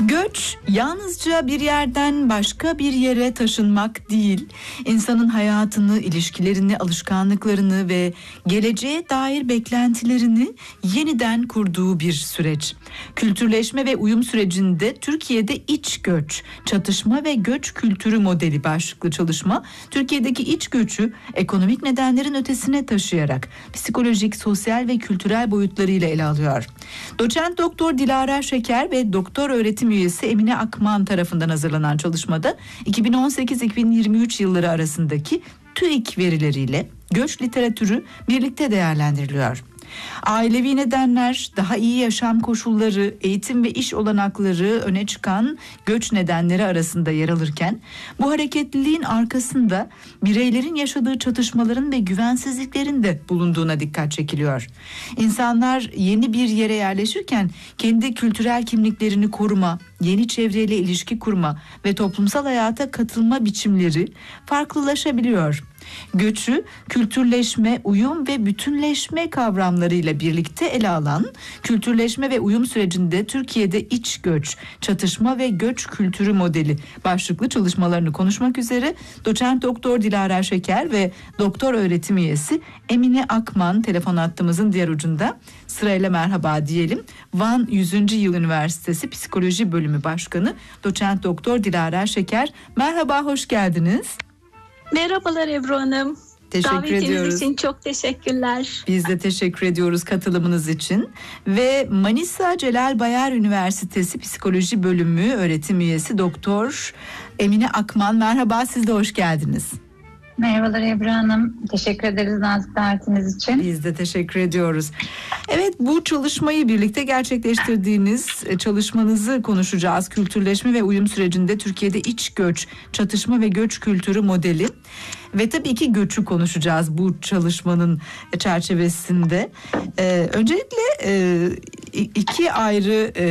Göç yalnızca bir yerden başka bir yere taşınmak değil, insanın hayatını, ilişkilerini, alışkanlıklarını ve geleceğe dair beklentilerini yeniden kurduğu bir süreç. Kültürleşme ve uyum sürecinde Türkiye'de iç göç, çatışma ve göç kültürü modeli başlıklı çalışma, Türkiye'deki iç göçü ekonomik nedenlerin ötesine taşıyarak psikolojik, sosyal ve kültürel boyutlarıyla ele alıyor. Doçent Doktor Dilara Şeker ve doktor öğretim üyesi Emine Akman tarafından hazırlanan çalışmada 2018-2023 yılları arasındaki TÜİK verileriyle göç literatürü birlikte değerlendiriliyor. Ailevi nedenler, daha iyi yaşam koşulları, eğitim ve iş olanakları öne çıkan göç nedenleri arasında yer alırken, bu hareketliliğin arkasında bireylerin yaşadığı çatışmaların ve güvensizliklerin de bulunduğuna dikkat çekiliyor. İnsanlar yeni bir yere yerleşirken kendi kültürel kimliklerini koruma, yeni çevreyle ilişki kurma ve toplumsal hayata katılma biçimleri farklılaşabiliyor. Göçü kültürleşme, uyum ve bütünleşme kavramlarıyla birlikte ele alan kültürleşme ve uyum sürecinde Türkiye'de iç göç, çatışma ve göç kültürü modeli başlıklı çalışmalarını konuşmak üzere Doçent Doktor Dilara Şeker ve doktor öğretim üyesi Emine Akman telefon hattımızın diğer ucunda. Sırayla merhaba diyelim. Van 100. Yıl Üniversitesi Psikoloji Bölümü Başkanı Doçent Doktor Dilara Şeker. Merhaba, hoş geldiniz. Merhabalar Ebru Hanım. Davetiniz ediyoruz. için çok teşekkürler. Biz de teşekkür ediyoruz katılımınız için. Ve Manisa Celal Bayar Üniversitesi Psikoloji Bölümü öğretim üyesi Doktor Emine Akman. Merhaba, siz de hoş geldiniz. Merhabalar Ebru Hanım. Teşekkür ederiz nazik davetiniz için. Biz de teşekkür ediyoruz. Evet, bu çalışmayı birlikte gerçekleştirdiğiniz çalışmanızı konuşacağız. Kültürleşme ve uyum sürecinde Türkiye'de iç göç, çatışma ve göç kültürü modeli. Ve tabii ki göçü konuşacağız bu çalışmanın çerçevesinde. Öncelikle iki ayrı